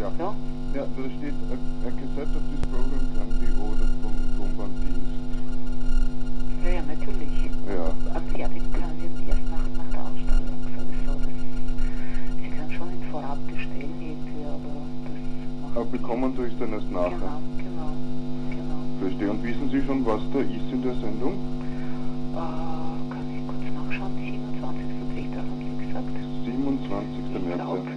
Ja. No? Ja, da steht, a cassette of this program can be ordered vom Tonbanddienst. Ja, ja, natürlich. Ja. Anfertigen können wir erst nach der Ausstellung sowieso. Sie können schon in Vorab bestellen irgendwie, aber das macht... Aber bekommen tue ich dann erst nachher. Genau. Verstehe. Und wissen Sie schon, was da ist in der Sendung? Kann ich kurz nachschauen? 27.03. haben Sie gesagt? 27. März. Ich glaube,